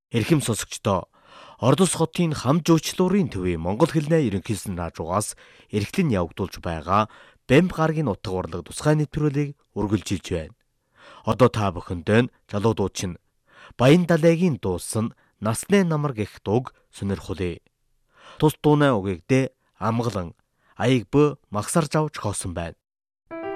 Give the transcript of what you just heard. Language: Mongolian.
Эрхэм сонсогчдоо, Ордос хотын хам жуучлуурын төвийн монгол хэлний ерөнхийлсөн наажуугаас эрхлэн явагдуулж байгаа Бямб гарагийн утга урлаг тусгай нэвтрүүлгийг үргэлжилж байна. Одоо та бүхэндээ залуу дуучин Баян далайгийн дуусан Насны намар гэх дууг сонирхолъё. Тус дуунай угыг дэ амгалан аяг бö магсарж авч хоосон байна.